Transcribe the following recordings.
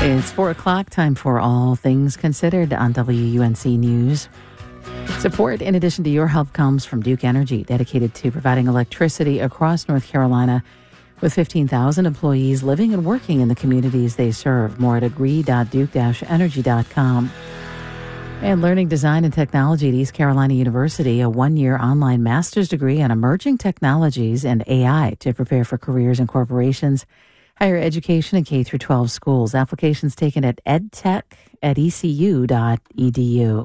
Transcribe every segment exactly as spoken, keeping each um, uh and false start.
It's four o'clock, time for All Things Considered on W U N C News. Support, in addition to your help, comes from Duke Energy, dedicated to providing electricity across North Carolina with fifteen thousand employees living and working in the communities they serve. More at agree dot duke dash energy dot com. And learning design and technology at East Carolina University, a one-year online master's degree in emerging technologies and A I to prepare for careers in corporations, higher education, and K through twelve schools. Applications taken at edtech at e c u dot e d u.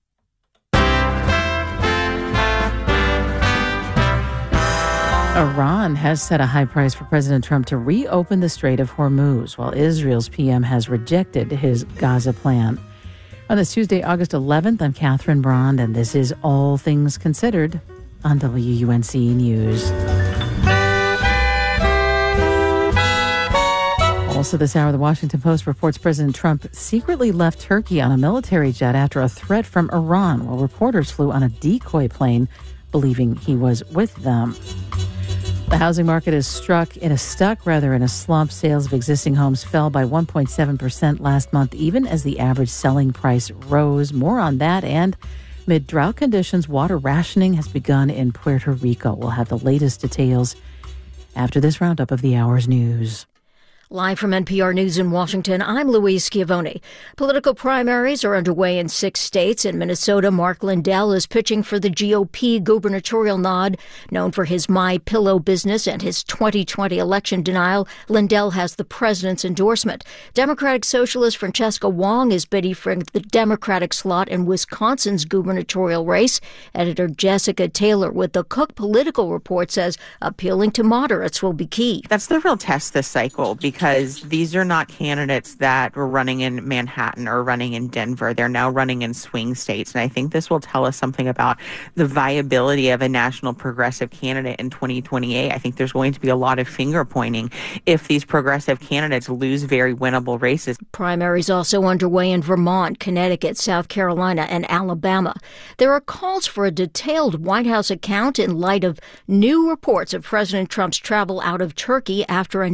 Iran has set a high price for President Trump to reopen the Strait of Hormuz, while Israel's P M has rejected his Gaza plan. On this Tuesday, August eleventh, I'm Catherine Brond, and this is All Things Considered on W U N C News. Also this hour, the Washington Post reports President Trump secretly left Turkey on a military jet after a threat from Iran, while reporters flew on a decoy plane believing he was with them. The housing market is struck in a stuck, rather in a slump. Sales of existing homes fell by one point seven percent last month, even as the average selling price rose. More on that, and amid drought conditions, water rationing has begun in Puerto Rico. We'll have the latest details after this roundup of the hour's news. Live from N P R News in Washington, I'm Louise Schiavone. Political primaries are underway in six states. In Minnesota, Mark Lindell is pitching for the G O P gubernatorial nod. Known for his My Pillow business and his twenty twenty election denial, Lindell has the president's endorsement. Democratic Socialist Francesca Wong is bidding for the Democratic slot in Wisconsin's gubernatorial race. Editor Jessica Taylor with the Cook Political Report says appealing to moderates will be key. That's the real test this cycle, because Because these are not candidates that were running in Manhattan or running in Denver. They're now running in swing states. And I think this will tell us something about the viability of a national progressive candidate in twenty twenty-eight. I think there's going to be a lot of finger pointing if these progressive candidates lose very winnable races. Primaries also underway in Vermont, Connecticut, South Carolina, and Alabama. There are calls for a detailed White House account in light of new reports of President Trump's travel out of Turkey after a